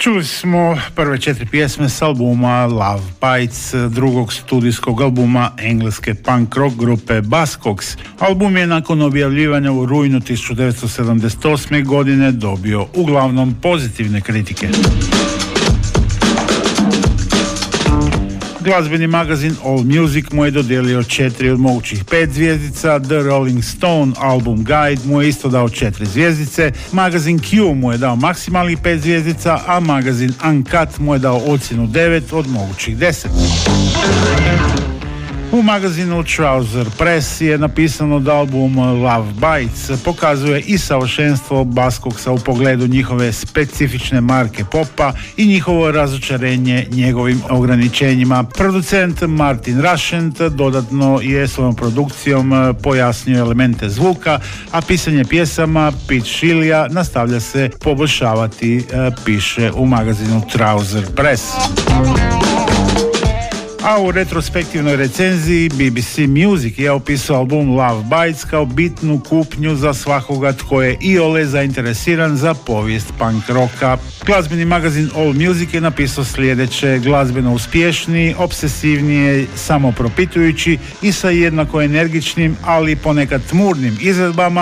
Čuli smo prve 4 pjesme s albuma Love Bites, drugog studijskog albuma engleske punk rock grupe Buzzcocks. Album je nakon objavljivanja u rujnu 1978. godine dobio uglavnom pozitivne kritike. Glazbeni magazin All Music mu je dodijelio 4 od mogućih 5 zvjezdica, The Rolling Stone Album Guide mu je isto dao 4 zvjezdice, magazin Q mu je dao maksimalnih 5 zvjezdica, a magazin Uncut mu je dao ocjenu 9 od mogućih 10. U magazinu Trouser Press je napisano da album Love Bites pokazuje i savršenstvo Buzzcocksa u pogledu njihove specifične marke popa i njihovo razočarenje njegovim ograničenjima. Producent Martin Rushent dodatno je svojom produkcijom pojasnio elemente zvuka, a pisanje pjesama Pete Shilja nastavlja se poboljšavati, piše u magazinu Trouser Press. A u retrospektivnoj recenziji BBC Music je opisao album Love Bites kao bitnu kupnju za svakoga tko je iole zainteresiran za povijest punk rocka. Glazbeni magazin All Music je napisao sljedeće: glazbeno uspješni, obsesivnije, samopropitujući i sa jednako energičnim, ali ponekad tmurnim izvedbama,